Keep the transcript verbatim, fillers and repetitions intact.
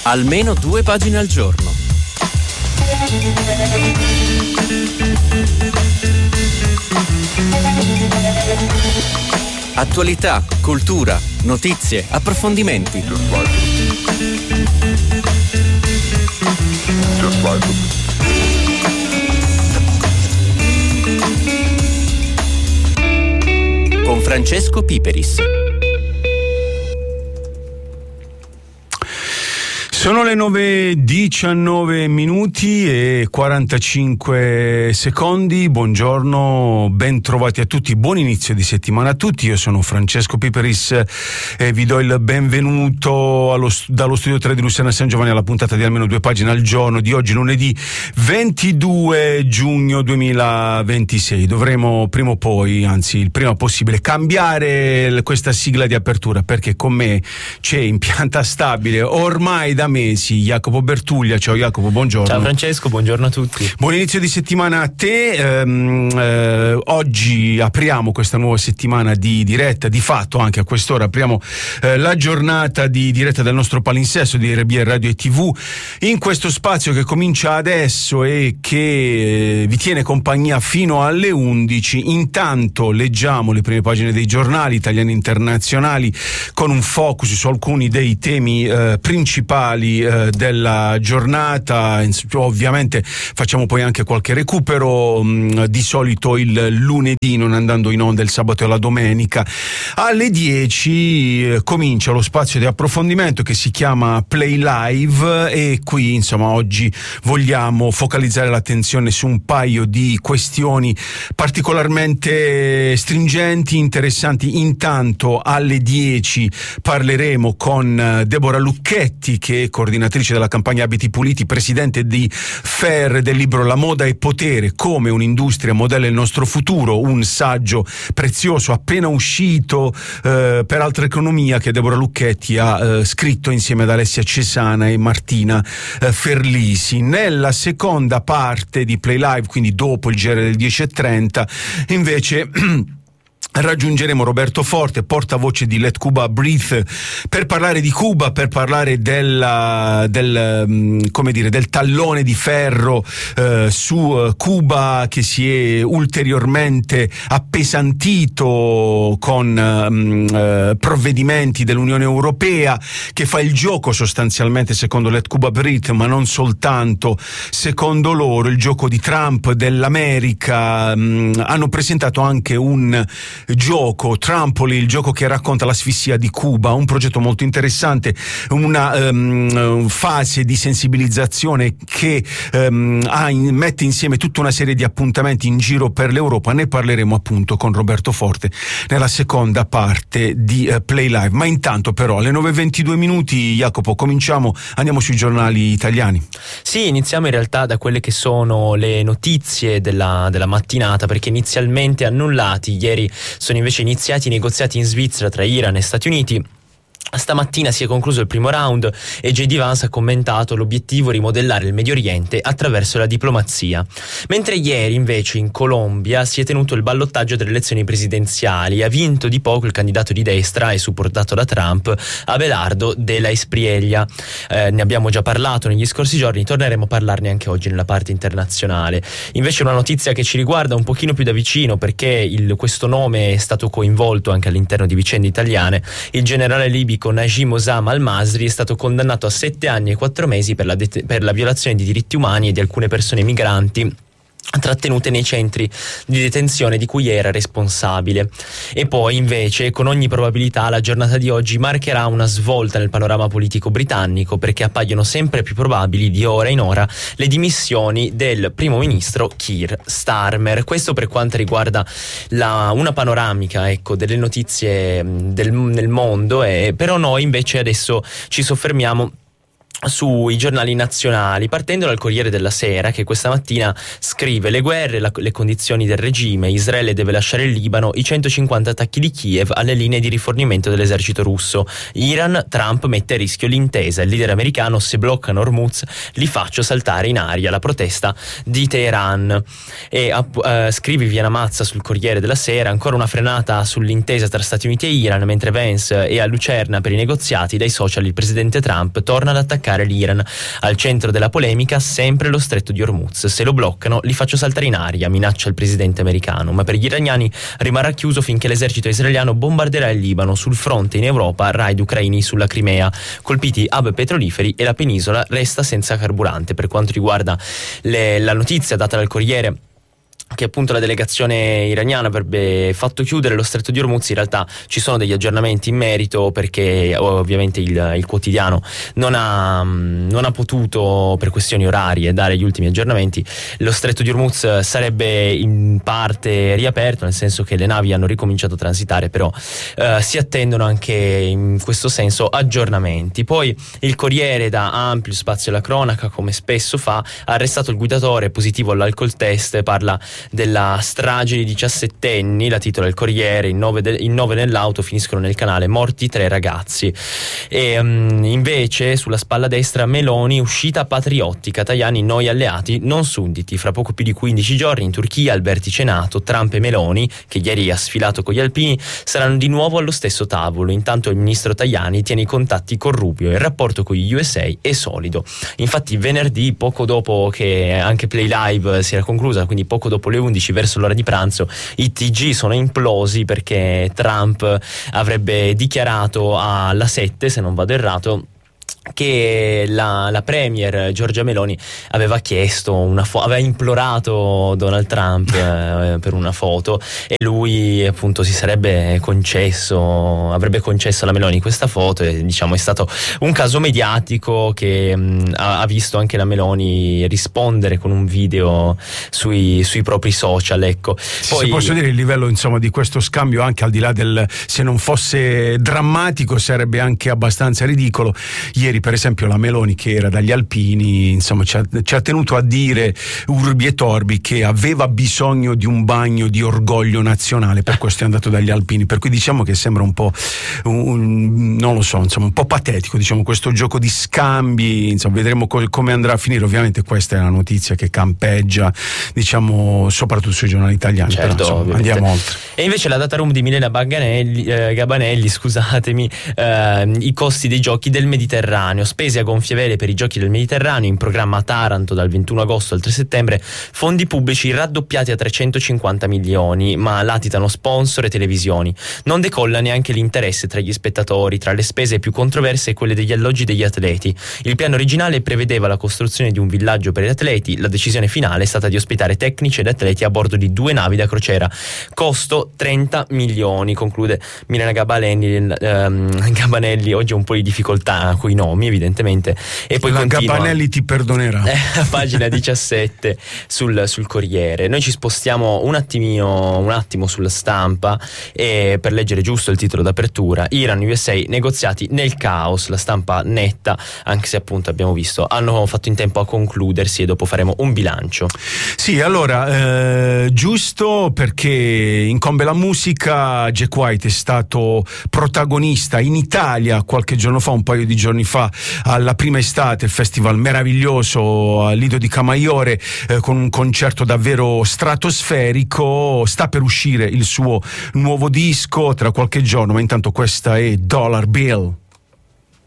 Almeno due pagine al giorno. Attualità, cultura, notizie, approfondimenti. Just like it. Just like it. Con Francesco Piperis. Sono le nove e diciannove minuti e quarantacinque secondi. Buongiorno, ben trovati a tutti, buon inizio di settimana a tutti. Io sono Francesco Piperis e vi do il benvenuto allo, dallo studio tre di Luciana San Giovanni alla puntata di almeno due pagine al giorno di oggi, lunedì ventidue giugno duemilaventisei. Dovremo prima o poi, anzi il prima possibile, cambiare questa sigla di apertura, perché con me c'è in pianta stabile ormai da mesi Jacopo Bertuglia. Ciao Jacopo, buongiorno. Ciao Francesco, buongiorno a tutti. Buon inizio di settimana a te. Ehm, eh, oggi apriamo questa nuova settimana di diretta, di fatto anche a quest'ora apriamo eh, la giornata di diretta del nostro palinsesto di R B R Radio e tivù, in questo spazio che comincia adesso e che eh, vi tiene compagnia fino alle undici. Intanto leggiamo le prime pagine dei giornali italiani e internazionali con un focus su alcuni dei temi eh, principali della giornata. Ovviamente facciamo poi anche qualche recupero, mh, di solito il lunedì, non andando in onda il sabato e la domenica. Alle dieci eh, comincia lo spazio di approfondimento che si chiama Play Live e qui insomma oggi vogliamo focalizzare l'attenzione su un paio di questioni particolarmente stringenti, interessanti. Intanto alle dieci parleremo con Deborah Lucchetti, che è coordinatrice della campagna Abiti Puliti, presidente di F E R, del libro La moda e potere, come un'industria modella il nostro futuro, un saggio prezioso appena uscito eh, per Altra Economia che Deborah Lucchetti ha eh, scritto insieme ad Alessia Cesana e Martina eh, Ferlisi. Nella seconda parte di Play Live, quindi dopo il G R del dieci e trenta, invece raggiungeremo Roberto Forte, portavoce di Let Cuba Breathe, per parlare di Cuba, per parlare della, del, come dire, del tallone di ferro eh, su Cuba che si è ulteriormente appesantito con eh, provvedimenti dell'Unione Europea, che fa il gioco sostanzialmente, secondo Let Cuba Breathe, ma non soltanto secondo loro, il gioco di Trump, dell'America. Mh, hanno presentato anche un gioco, Trumpoli, il gioco che racconta l'asfissia di Cuba, un progetto molto interessante, una um, fase di sensibilizzazione che um, ha in, mette insieme tutta una serie di appuntamenti in giro per l'Europa. Ne parleremo appunto con Roberto Forte nella seconda parte di uh, Play Live. Ma intanto però alle nove e ventidue minuti, Jacopo, cominciamo, andiamo sui giornali italiani. Sì, iniziamo in realtà da quelle che sono le notizie della, della mattinata, perché inizialmente annullati ieri sono invece iniziati i negoziati in Svizzera tra Iran e Stati Uniti. Stamattina si è concluso il primo round e J D Vance ha commentato l'obiettivo rimodellare il Medio Oriente attraverso la diplomazia. Mentre ieri invece in Colombia si è tenuto il ballottaggio delle elezioni presidenziali. Ha vinto di poco il candidato di destra e supportato da Trump, Abelardo de la Espriella. Eh, ne abbiamo già parlato negli scorsi giorni, torneremo a parlarne anche oggi nella parte internazionale. Invece una notizia che ci riguarda un pochino più da vicino, perché il, questo nome è stato coinvolto anche all'interno di vicende italiane. Il generale libico Najim Osama al-Masri è stato condannato a sette anni e quattro mesi per la, det- per la violazione di diritti umani e di alcune persone migranti trattenute nei centri di detenzione di cui era responsabile. E poi invece, con ogni probabilità, la giornata di oggi marcherà una svolta nel panorama politico britannico, perché appaiono sempre più probabili di ora in ora le dimissioni del primo ministro Keir Starmer. Questo per quanto riguarda la, una panoramica, ecco, delle notizie del, nel mondo, e però noi invece adesso ci soffermiamo sui giornali nazionali, partendo dal Corriere della Sera, che questa mattina scrive: le guerre, la, le condizioni del regime, Israele deve lasciare il Libano, i centocinquanta attacchi di Kiev alle linee di rifornimento dell'esercito russo, Iran, Trump mette a rischio l'intesa, il leader americano: se bloccano Hormuz li faccio saltare in aria, la protesta di Teheran. E uh, scrive Viviana Mazza sul Corriere della Sera: ancora una frenata sull'intesa tra Stati Uniti e Iran, mentre Vance è a Lucerna per i negoziati, dai social il presidente Trump torna ad attaccare bloccare l'Iran. Al centro della polemica sempre lo stretto di Hormuz. Se lo bloccano li faccio saltare in aria, minaccia il presidente americano, ma per gli iraniani rimarrà chiuso finché l'esercito israeliano bombarderà il Libano. Sul fronte in Europa raid ucraini sulla Crimea, colpiti hub petroliferi e la penisola resta senza carburante. Per quanto riguarda le, la notizia data dal Corriere che appunto la delegazione iraniana avrebbe fatto chiudere lo stretto di Hormuz, in realtà ci sono degli aggiornamenti in merito, perché ovviamente il, il quotidiano non ha, non ha potuto per questioni orarie dare gli ultimi aggiornamenti. Lo stretto di Hormuz sarebbe in parte riaperto, nel senso che le navi hanno ricominciato a transitare, però eh, si attendono anche in questo senso aggiornamenti. Poi il Corriere dà ampio spazio alla cronaca, come spesso fa. Ha arrestato il guidatore positivo all'alcol test, parla della strage di diciassettenni, la titola il Corriere, in nove, de- in nove nell'auto finiscono nel canale, morti tre ragazzi. E um, invece sulla spalla destra Meloni, uscita patriottica, Tajani, noi alleati non sudditi. Fra poco più di quindici giorni in Turchia al vertice NATO, Trump e Meloni, che ieri ha sfilato con gli alpini, saranno di nuovo allo stesso tavolo. Intanto il ministro Tajani tiene i contatti con Rubio e il rapporto con gli U S A è solido. Infatti venerdì, poco dopo che anche Play Live si era conclusa, quindi poco dopo le undici, verso l'ora di pranzo, i T G sono implosi perché Trump avrebbe dichiarato alla sette, se non vado errato, che la, la premier Giorgia Meloni aveva chiesto una fo- aveva implorato Donald Trump eh, per una foto, e lui appunto si sarebbe concesso avrebbe concesso alla Meloni questa foto, e diciamo è stato un caso mediatico che mh, ha, ha visto anche la Meloni rispondere con un video sui, sui propri social, ecco. Poi, se posso dire, il livello insomma di questo scambio, anche al di là del, se non fosse drammatico, sarebbe anche abbastanza ridicolo. Ieri per esempio la Meloni, che era dagli alpini, insomma ci ha, ci ha tenuto a dire urbi e torbi che aveva bisogno di un bagno di orgoglio nazionale, per questo è andato dagli alpini, per cui diciamo che sembra un po' un, non lo so, insomma un po' patetico, diciamo, questo gioco di scambi. Insomma vedremo co- come andrà a finire. Ovviamente questa è una notizia che campeggia, diciamo, soprattutto sui giornali italiani. Certo, però, insomma, andiamo oltre. E invece la data room di Milena Baganelli, eh, Gabanelli, scusatemi, eh, i costi dei giochi del Mediterraneo, spese a gonfie vele per i giochi del Mediterraneo, in programma a Taranto dal ventuno agosto al tre settembre, fondi pubblici raddoppiati a trecentocinquanta milioni, ma latitano sponsor e televisioni. Non decolla neanche l'interesse tra gli spettatori, tra le spese più controverse e quelle degli alloggi degli atleti. Il piano originale prevedeva la costruzione di un villaggio per gli atleti, la decisione finale è stata di ospitare tecnici ed atleti a bordo di due navi da crociera. Costo trenta milioni, conclude Milena Gabanelli, ehm, Gabanelli, oggi ho un po' di difficoltà con i nomi evidentemente, e poi la continua. Gabanelli ti perdonerà. Eh, pagina diciassette sul, sul Corriere. Noi ci spostiamo un attimino un attimo sulla Stampa, e per leggere giusto il titolo d'apertura: Iran U S A negoziati nel caos. La Stampa netta, anche se appunto abbiamo visto hanno fatto in tempo a concludersi, e dopo faremo un bilancio. Sì, allora, eh, giusto perché incombe la musica. Jack White è stato protagonista in Italia qualche giorno fa, un paio di giorni fa, alla Prima Estate, il festival meraviglioso al Lido di Camaiore, eh, con un concerto davvero stratosferico. Sta per uscire il suo nuovo disco tra qualche giorno, ma intanto questa è Dollar Bill.